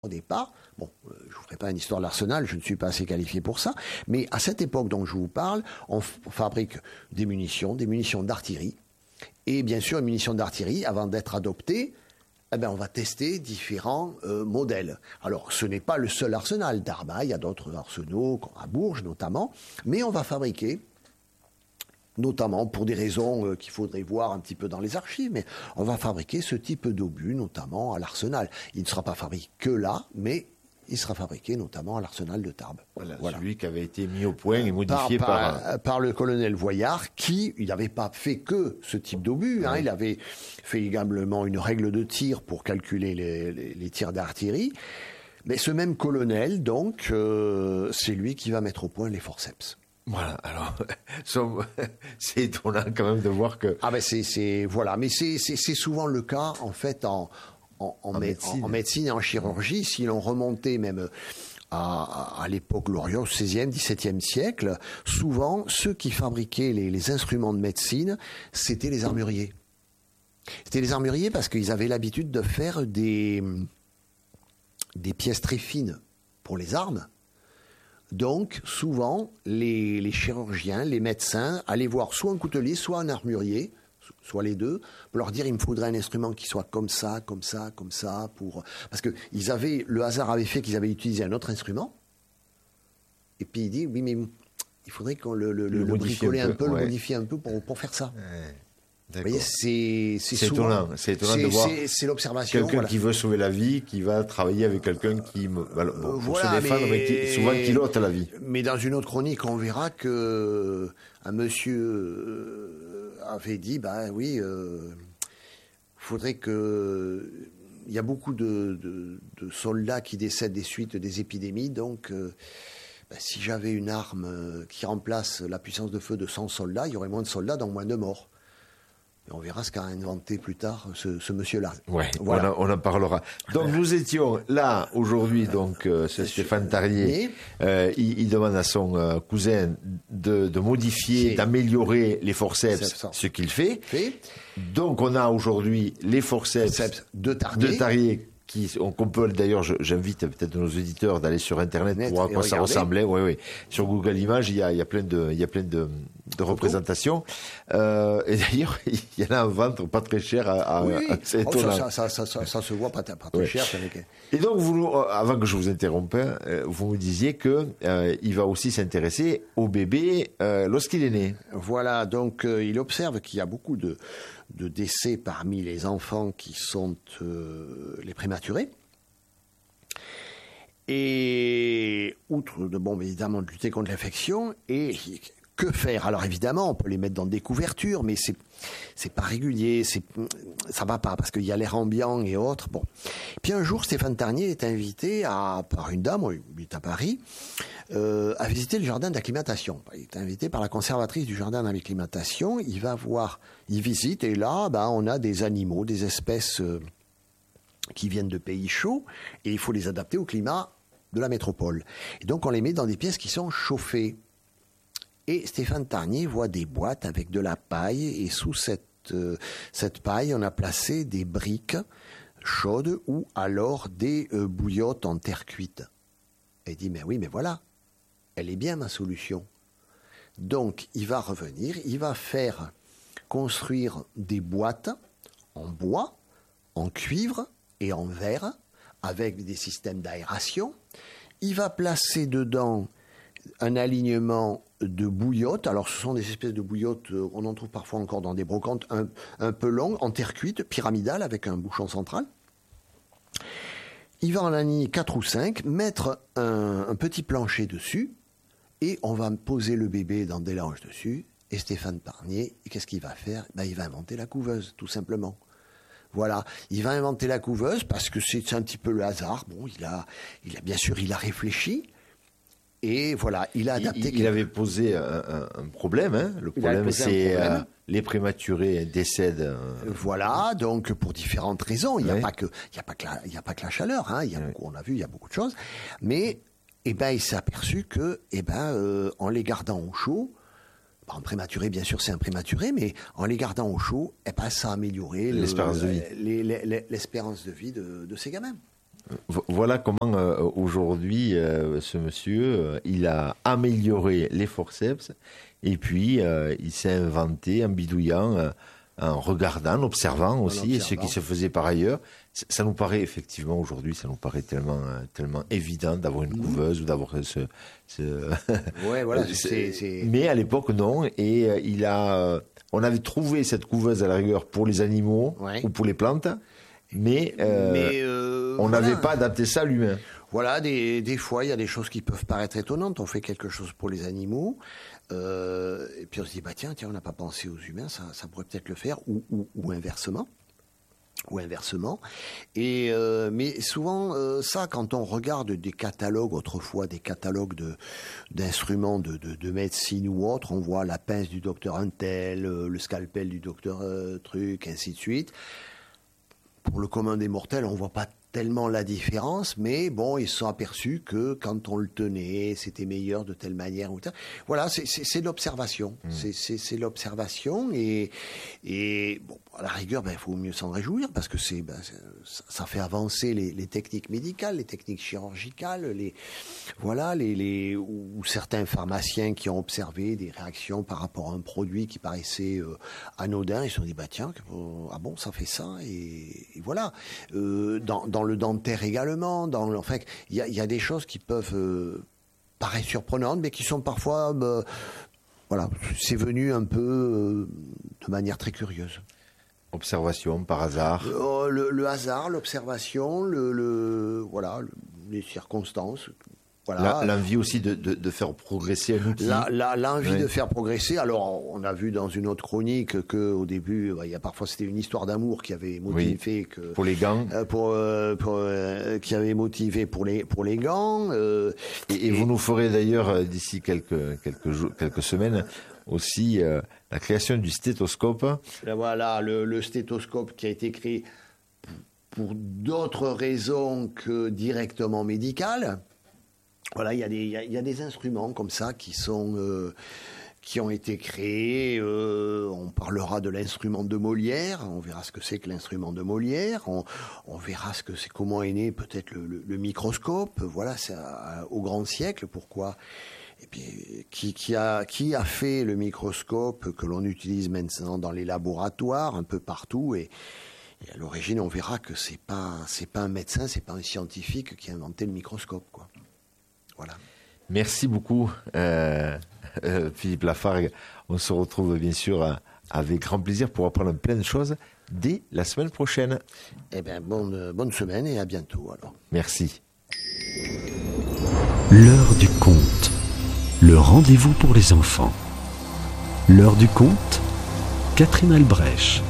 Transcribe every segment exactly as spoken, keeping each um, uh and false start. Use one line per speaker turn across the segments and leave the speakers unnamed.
Au départ, bon, euh, je ne vous ferai pas une histoire de l'Arsenal, je ne suis pas assez qualifié pour ça, mais à cette époque dont je vous parle, on, f- on fabrique des munitions, des munitions d'artillerie, et bien sûr, une munition d'artillerie, avant d'être adoptée, eh ben, on va tester différents euh, modèles. Alors, ce n'est pas le seul arsenal d'armes, hein, il y a d'autres arsenaux, à Bourges notamment, mais on va fabriquer, notamment pour des raisons euh, qu'il faudrait voir un petit peu dans les archives, mais on va fabriquer ce type d'obus, notamment à l'Arsenal. Il ne sera pas fabriqué que là, mais il sera fabriqué notamment à l'Arsenal de Tarbes.
Voilà,
Voilà.
Celui qui avait été mis au point et modifié
par,
par...
par, par le colonel Voyard, qui, il n'avait pas fait que ce type d'obus, hein,
Ouais.
il avait fait également une règle de tir pour calculer les, les, les tirs d'artillerie. Mais ce même colonel, donc, euh, c'est lui qui va mettre au point les forceps.
Voilà, alors, c'est étonnant quand même de voir que...
Ah ben c'est, c'est voilà, mais c'est, c'est, c'est souvent le cas en fait en, en, en,
En
mé-
médecine.
en- en médecine et en chirurgie. Si l'on remontait même à, à, à l'époque glorieuse, seizième, dix-septième siècle, souvent ceux qui fabriquaient les, les instruments de médecine, c'était les armuriers. C'était les armuriers parce qu'ils avaient l'habitude de faire des, des pièces très fines pour les armes. Donc, souvent, les, les chirurgiens, les médecins allaient voir soit un coutelier, soit un armurier, soit les deux, pour leur dire il me faudrait un instrument qui soit comme ça, comme ça, comme ça, pour parce que ils avaient le hasard avait fait qu'ils avaient utilisé un autre instrument. Et puis il dit oui mais il faudrait qu'on le, le, le,
Le
le
modifie
bricoler
un
un
peu,
peu,
ouais.
le modifier un peu pour, pour faire ça.
Ouais,
Vous
d'accord.
voyez, c'est c'est,
C'est
souvent-
étonnant, c'est étonnant
c'est-
de voir
c'est- c'est l'observation.
Quelqu'un
voilà.
qui veut sauver la vie, qui va travailler avec quelqu'un qui, me- voilà, bon,
Euh,
pour
voilà,
se défendre, mais,
mais-
qui, souvent qui l'ôte la vie.
Mais dans une autre chronique, on verra que un monsieur euh, avait dit, bah oui, euh, faudrait que il y a beaucoup de, de- de soldats qui décèdent des suites des épidémies, donc euh, bah, si j'avais une arme euh, qui remplace la puissance de feu de cent soldats, il y aurait moins de soldats, donc moins de morts. Et on verra ce qu'a inventé plus tard ce, ce monsieur-là.
Ouais,
Voilà.
on, en, on en parlera. Donc nous étions là aujourd'hui, donc euh, c'est Stéphane Tarnier. Euh, il, il demande à son euh, cousin de, de modifier,
C'est-
d'améliorer les forceps,
C'est ça.
ce qu'il fait.
Fait.
Donc on a aujourd'hui les forceps
Forceps de Tarnier.
de Tarnier qui on, qu'on peut d'ailleurs je- j'invite peut-être nos auditeurs d'aller sur internet
Net
pour voir à
et
quoi ça
regarder.
ressemblait. Oui, oui. Sur Google Images, il y a, il y a plein de il y a plein de, de représentations. Euh, et d'ailleurs, il y en a à vendre pas très cher. À, à,
Oui,
à- c'est
oh,
étonnant.
ça, ça, ça, ça, ça se voit pas, pas très
Ouais.
cher. c'est avec-
Et donc, vous, nous- euh, avant que je vous interrompe, euh, vous me disiez que euh, il va aussi s'intéresser au bébé euh, lorsqu'il est né.
Voilà, donc euh, il observe qu'il y a beaucoup de, de décès parmi les enfants qui sont euh, les prématurés. Et outre de bon, évidemment, de lutter contre l'infection, et que faire? Alors évidemment, on peut les mettre dans des couvertures, mais c'est c'est pas régulier, c'est ça va pas parce qu'il y a l'air ambiant et autres. Bon. Puis un jour, Stéphane Tarnier est invité à, par une dame, il est à Paris, euh, à visiter le jardin d'acclimatation. Il est invité par la conservatrice du jardin d'acclimatation. Il va voir, il visite et là, ben, on a des animaux, des espèces euh, qui viennent de pays chauds et il faut les adapter au climat de la métropole. Et donc on les met dans des pièces qui sont chauffées. Et Stéphane Tarnier voit des boîtes avec de la paille et sous cette, euh, cette paille, on a placé des briques chaudes ou alors des euh, bouillottes en terre cuite. Et il dit, mais oui, mais voilà, elle est bien ma solution. Donc il va revenir, il va faire construire des boîtes en bois, en cuivre et en verre avec des systèmes d'aération. Il va placer dedans un alignement de bouillottes. Alors, ce sont des espèces de bouillottes, euh, on en trouve parfois encore dans des brocantes un, un peu longues, en terre cuite, pyramidale, avec un bouchon central. Il va en aligner quatre ou cinq, mettre un, un petit plancher dessus, et on va poser le bébé dans des langes dessus. Et Stéphane Tarnier, qu'est-ce qu'il va faire? Ben, il va inventer la couveuse, tout simplement. Voilà, il va inventer la couveuse parce que c'est un petit peu le hasard. Bon, il a, il a bien sûr, il a réfléchi. Et voilà, il a adapté.
Il, il avait posé un, un, un problème. Hein. Le
Il avait
problème,
posé un
c'est
problème.
euh, les prématurés décèdent. euh,
Voilà, donc pour différentes raisons. Il n'y a,
Ouais.
pas que- il y a, pas que la- il y a pas que la chaleur. Hein. Il y a
Ouais.
beaucoup, on a vu, il y a beaucoup de choses. Mais eh ben, il s'est aperçu que, eh ben, euh, en les gardant au chaud, bah, en prématuré, bien sûr, c'est un prématuré, mais en les gardant au chaud, eh ben, ça a amélioré le-
L'espérance de vie.
les- les- les- l'espérance de vie de, de ces gamins.
Voilà comment euh, aujourd'hui euh, ce monsieur, euh, il a amélioré les forceps et puis euh, il s'est inventé en bidouillant, euh, en regardant, en observant aussi, et ce qui se faisait par ailleurs. Ça, ça nous paraît effectivement aujourd'hui, ça nous paraît tellement, euh, tellement évident d'avoir une couveuse mmh. ou d'avoir ce. ce
ouais, voilà. c'est, c'est...
Mais à l'époque non, et euh, il a, euh, on avait trouvé cette couveuse à la rigueur pour les animaux ouais. ou pour les plantes. Mais, euh, mais euh, on n'avait voilà. pas adapté ça à l'humain.
Voilà, des, des fois, il y a des choses qui peuvent paraître étonnantes. On fait quelque chose pour les animaux, euh, et puis on se dit, bah tiens, tiens, on n'a pas pensé aux humains, ça, ça pourrait peut-être le faire, ou, ou, ou inversement. Ou inversement. Et euh, mais souvent, euh, ça, quand on regarde des catalogues, autrefois des catalogues de, d'instruments de, de, de médecine ou autre, on voit la pince du docteur Untel, le scalpel du docteur euh, truc, ainsi de suite. Pour le commun des mortels, on voit pas tellement la différence, mais bon, ils se sont aperçus que quand on le tenait, c'était meilleur de telle manière ou telle. Voilà, c'est, c'est, c'est l'observation. Mmh. C'est, c'est, c'est l'observation et, et bon, à la rigueur, ben, il faut mieux s'en réjouir parce que c'est, ben, ça, ça fait avancer les, les techniques médicales, les techniques chirurgicales, les, voilà, les, les, ou, ou certains pharmaciens qui ont observé des réactions par rapport à un produit qui paraissait euh, anodin, ils se sont dit, bah tiens, euh, ah bon, ça fait ça et, et voilà. Euh, dans, dans Dans le dentaire également, dans le, enfin, il y a, y a des choses qui peuvent euh, paraître surprenantes, mais qui sont parfois, euh, voilà, c'est venu un peu euh, de manière très curieuse.
Observation par hasard.
Euh, le, le hasard, l'observation, le, le voilà, le, les circonstances. Voilà.
La, l'envie aussi de, de, de faire progresser un outil.
La, la, l'envie
oui.
de faire progresser. Alors, on a vu dans une autre chronique que, au début, bah, il y a parfois c'était une histoire d'amour qui avait motivé
oui.
que
pour les gants,
euh, pour, euh, pour euh, qui avait motivé pour les pour les gants. Euh,
et, et, et vous nous ferez d'ailleurs d'ici quelques quelques jours, quelques semaines aussi euh, la création du stéthoscope.
Là, voilà, le, le stéthoscope qui a été créé pour, pour d'autres raisons que directement médicales. Voilà, il y a des il y a, il y a des instruments comme ça qui sont euh, qui ont été créés. Euh, on parlera de l'instrument de Molière. On verra ce que c'est que l'instrument de Molière. On, on verra ce que c'est, comment est né peut-être le, le, le microscope. Voilà, c'est à, au grand siècle. Pourquoi? Et puis qui, qui a qui a fait le microscope que l'on utilise maintenant dans les laboratoires un peu partout et Et à l'origine, on verra que c'est pas c'est pas un médecin, c'est pas un scientifique qui a inventé le microscope, quoi. Voilà.
Merci beaucoup, euh, euh, Philippe Lafargue. On se retrouve bien sûr euh, avec grand plaisir pour apprendre plein de choses dès la semaine prochaine.
Eh bien, bonne, bonne semaine et à bientôt alors.
Merci.
L'heure du conte, le rendez-vous pour les enfants. L'heure du conte, Catherine Albrecht.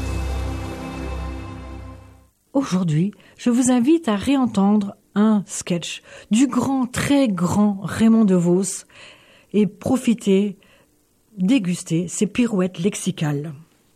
Aujourd'hui, je vous invite à réentendre un sketch du grand, très grand Raymond DeVos et profiter, déguster ses pirouettes lexicales.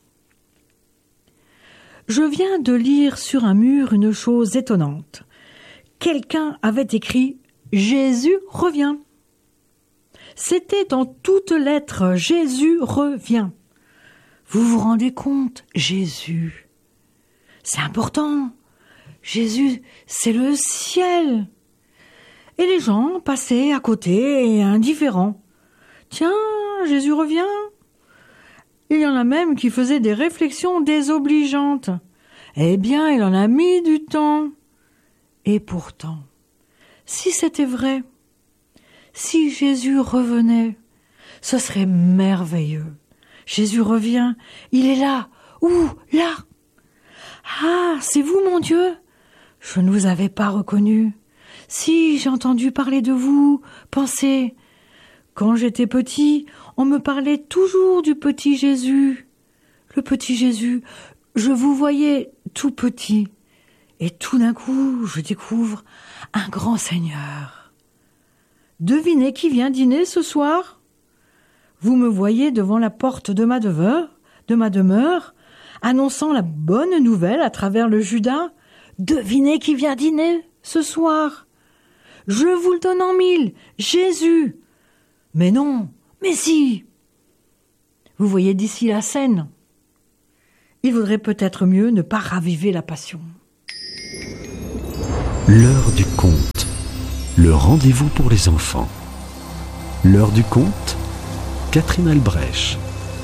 Je viens de lire sur un mur une chose étonnante. Quelqu'un avait écrit « Jésus revient ». C'était en toutes lettres « Jésus revient ». Vous vous rendez compte, Jésus, c'est important. Jésus, c'est le ciel. Et les gens passaient à côté, indifférents. Tiens, Jésus revient. Il y en a même qui faisaient des réflexions désobligeantes. Eh bien, il en a mis du temps. Et pourtant, si c'était vrai, si Jésus revenait, ce serait merveilleux. Jésus revient, il est là. Où? Là. Ah, c'est vous, mon Dieu? Je ne vous avais pas reconnu. Si, j'ai entendu parler de vous. Pensez, quand j'étais petit, on me parlait toujours du petit Jésus. Le petit Jésus, je vous voyais tout petit. Et tout d'un coup, je découvre un grand Seigneur. Devinez qui vient dîner ce soir? Vous me voyez devant la porte de ma demeure, de ma demeure, annonçant la bonne nouvelle à travers le Judas. Devinez qui vient dîner ce soir? Je vous le donne en mille, Jésus. Mais non, mais si. Vous voyez d'ici la scène. Il vaudrait peut-être mieux ne pas raviver la passion.
L'heure du conte, le rendez-vous pour les enfants. L'heure du conte, Catherine Albrecht.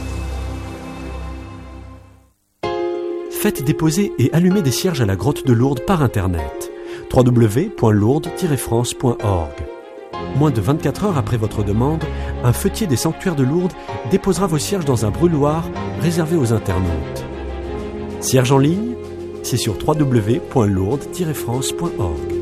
Faites déposer et allumer des cierges à la grotte de Lourdes par Internet. w w w point lourdes tiret france point org. Moins de vingt-quatre heures après votre demande, un fêtier des sanctuaires de Lourdes déposera vos cierges dans un brûloir réservé aux internautes. Cierges en ligne, c'est sur w w w point lourdes tiret france point org.